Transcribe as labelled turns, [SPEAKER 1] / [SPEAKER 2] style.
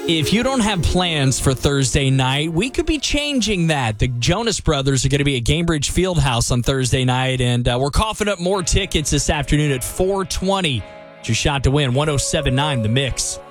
[SPEAKER 1] If you don't have plans for Thursday night, we could be changing that. The Jonas Brothers are going to be at Gainbridge Fieldhouse on Thursday night, and we're coughing up more tickets this afternoon at 4:20. It's your shot to win. 107.9 The Mix.